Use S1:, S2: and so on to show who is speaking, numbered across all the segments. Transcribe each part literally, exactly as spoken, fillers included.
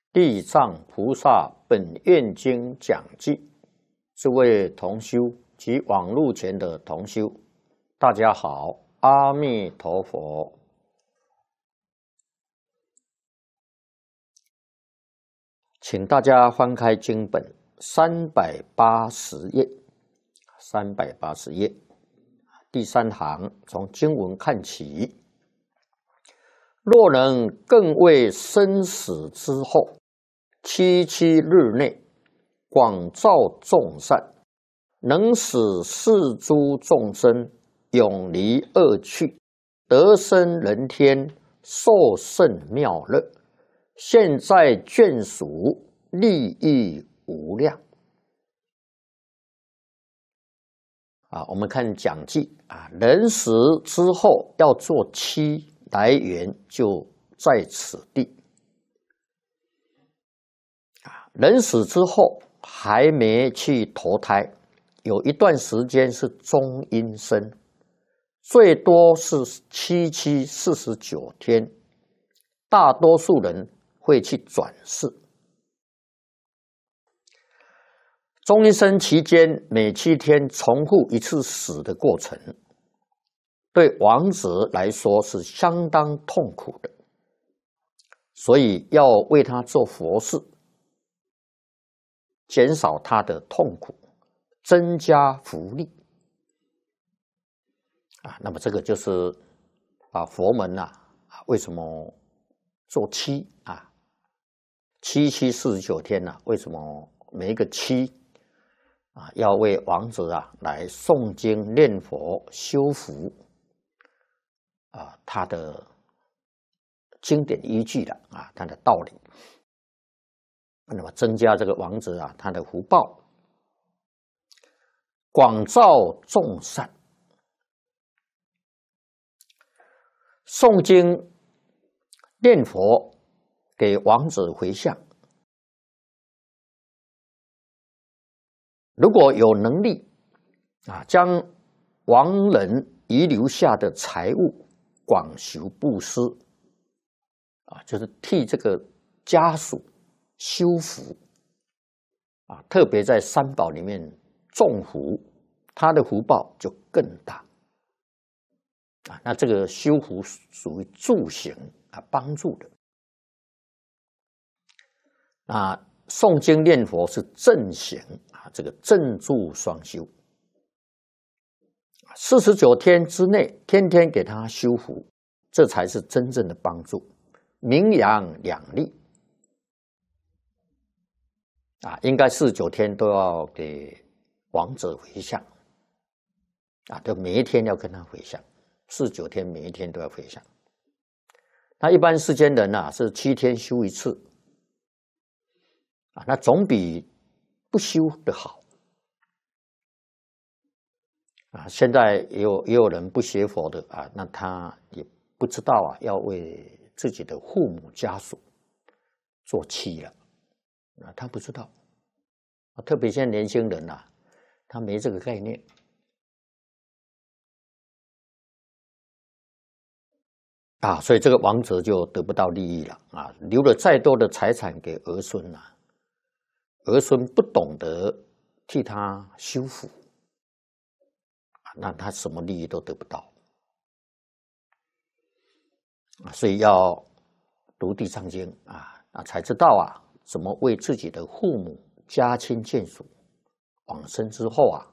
S1: 地藏菩萨本愿经讲记，诸位同修及网络前的同修，大家好，阿弥陀佛。请大家翻开经本三百八十页，三百八十页第三行，从经文看起。若能更为生死之后，七七日内广造众善，能使世诸众生永离恶趣，得生人天，受胜妙乐，现在眷属，利益无量。啊，我们看讲记啊，人死之后要做七。来源就在此地啊！人死之后还没去投胎，有一段时间是中阴身，最多是七七四十九天，大多数人会去转世。中阴身期间每七天重复一次死的过程。对王子来说是相当痛苦的，所以要为他做佛事，减少他的痛苦，增加福利啊。那么这个就是啊，佛门呐、啊，为什么做七啊？七七四十九天呐、啊？为什么每一个七啊，要为王子啊来诵经、念佛、修福？啊，他的经典依据的啊，他的道理，那么增加这个王子啊，他的福报，广造众善，诵经念佛，给王子回向。如果有能力啊，将亡人遗留下的财物广修布施啊，就是替这个家属修福啊，特别在三宝里面种福，他的福报就更大啊。那这个修福属于助行啊，帮助的。那诵经念佛是正行啊，这个正助双修。四十九天之内，天天给他修福，这才是真正的帮助，名扬两利啊！应该四十九天都要给王者回向啊，就每一天要跟他回向，四十九天每一天都要回向。那一般世间人啊，是七天修一次啊，那总比不修的好。啊，现在也有也有人不学佛的啊，那他也不知道啊，要为自己的父母家属做七了啊，他不知道啊，特别现在年轻人呐、啊，他没这个概念啊，所以这个王者就得不到利益了啊，留了再多的财产给儿孙呐、啊，儿孙不懂得替他修福。那他什么利益都得不到啊，所以要读地藏经啊，啊才知道啊，怎么为自己的父母、家亲眷属往生之后啊，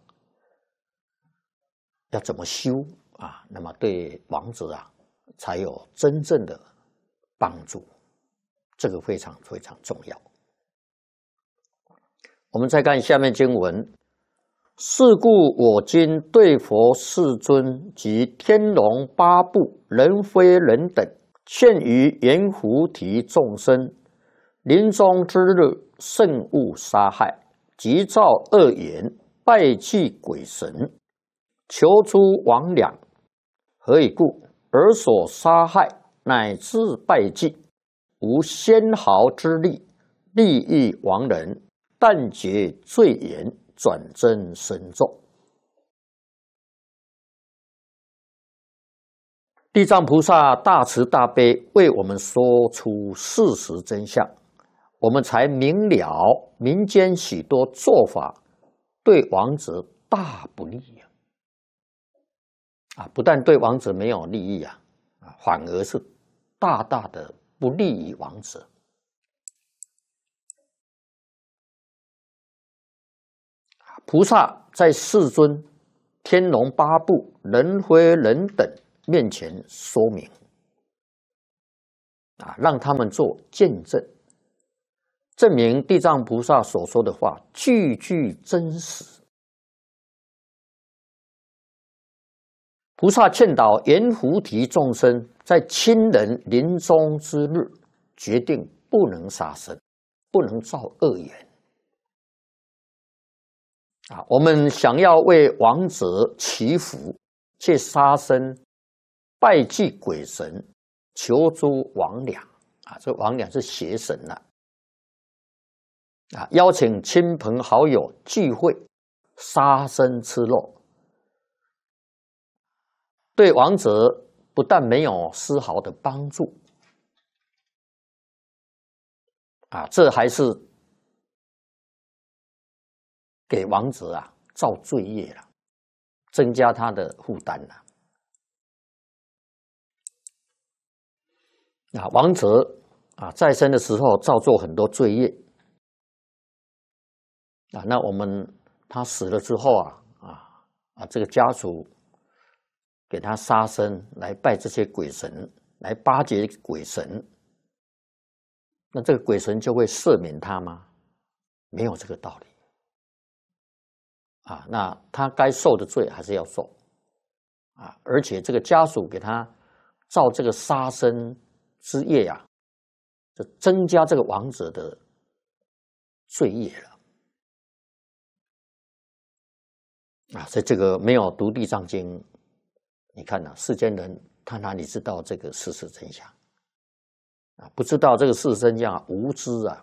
S1: 要怎么修啊？那么对王子啊，才有真正的帮助，这个非常非常重要。我们再看下面经文。是故我今对佛世尊及天龙八部人非人等，劝于阎浮提众生，临终之日慎勿杀害，急造恶言，拜祭鬼神，求诸魍魉。何以故？尔所杀害乃至拜祭，无纤毫之力，利益亡人，但觉罪严，转增深重。地藏菩萨大慈大悲，为我们说出事实真相。我我们才明了民间许多做法对王者大不利呀！啊，不但对王者没有利益啊，啊，反而是大大的不利于王者。菩萨在世尊、天龙八部、人非人等面前说明，啊，让他们做见证，证明地藏菩萨所说的话句句真实。菩萨劝导阎浮提众生，在亲人临终之日，决定不能杀生，不能造恶缘。啊，我们想要为亡者祈福，借杀生、拜祭鬼神，求诸魍魉啊，这魍魉是邪神了啊，邀请亲朋好友聚会，杀生吃肉，对亡者不但没有丝毫的帮助啊，这还是给亡者啊造罪业了，增加他的负担了。啊，亡者啊在生的时候造作很多罪业啊，那我们他死了之后啊啊啊，这个家属给他杀生来拜这些鬼神，来巴结鬼神，那这个鬼神就会赦免他吗？没有这个道理。啊，那他该受的罪还是要受，啊，而且这个家属给他造这个杀生之业啊，就增加这个亡者的罪业了，啊，所以这个没有读《地藏经》，你看呐、啊，世间人他哪里知道这个事实真相？啊，不知道这个事实真相啊，无知啊，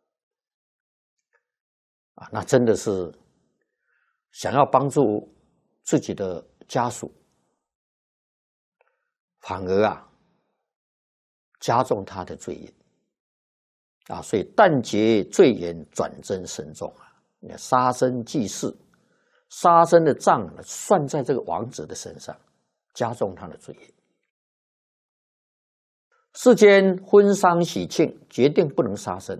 S1: 啊，那真的是。想要帮助自己的家属，反而啊加重他的罪业啊，所以但结罪严，转增深重啊！你看杀生济世，杀生的账算在这个亡者的身上，加重他的罪业。世间婚丧喜庆，决定不能杀生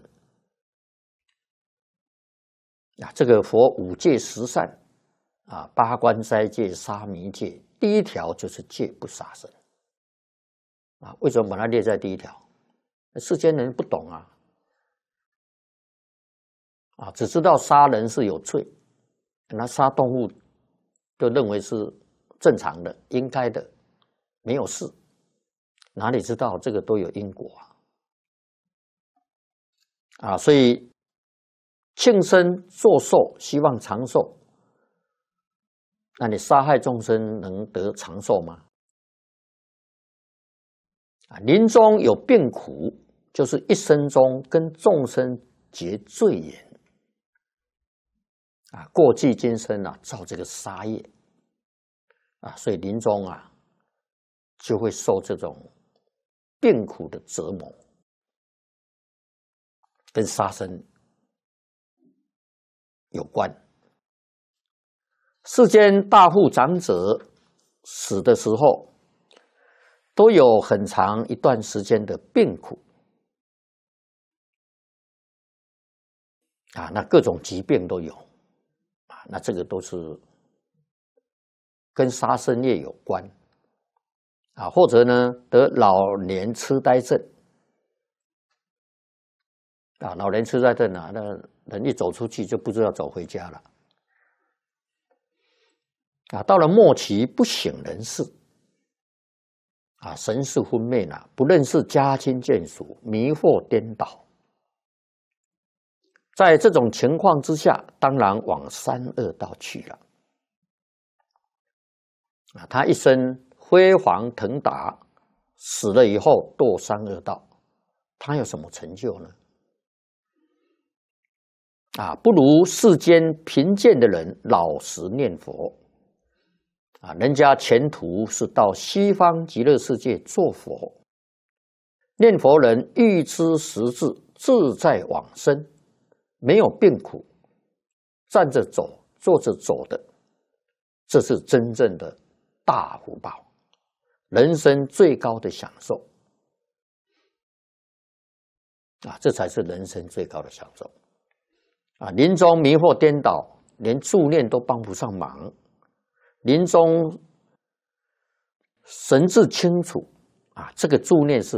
S1: 啊！这个佛五戒十善。啊，八关斋戒、沙弥戒，第一条就是戒不杀生。啊，为什么把它列在第一条？世间人不懂啊，啊，只知道杀人是有罪，那杀动物就认为是正常的、应该的，没有事，哪里知道这个都有因果啊？啊，所以庆生作寿，希望长寿。那你杀害众生能得长寿吗？啊，临终有病苦，就是一生中跟众生结罪缘啊，过继今生啊，造这个杀业啊，所以临终啊，就会受这种病苦的折磨，跟杀生有关。世间大户长者死的时候，都有很长一段时间的病苦啊，那各种疾病都有啊，那这个都是跟杀生业有关啊，或者呢得老年痴呆症啊，老年痴呆症啊，那人一走出去就不知道走回家了。啊，到了末期不省人事，啊，神识昏昧了，不认识家亲眷属，迷惑颠倒。在这种情况之下，当然往三恶道去了。啊，他一生辉煌腾达，死了以后堕三恶道，他有什么成就呢？啊，不如世间贫贱的人老实念佛。啊，人家前途是到西方极乐世界做佛，念佛人预知时至， 自在往生，没有病苦，站着走、坐着走的，这是真正的大福报，人生最高的享受啊！这才是人生最高的享受啊！临终迷惑颠倒，连助念都帮不上忙；临终神志清楚啊，这个助念是